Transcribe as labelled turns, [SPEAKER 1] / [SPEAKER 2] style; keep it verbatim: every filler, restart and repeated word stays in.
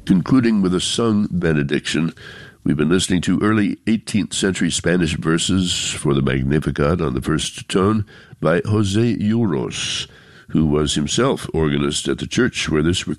[SPEAKER 1] Concluding with a sung benediction, we've been listening to early eighteenth century Spanish verses for the Magnificat on the first tone by Jose Uros, who was himself organist at the church where this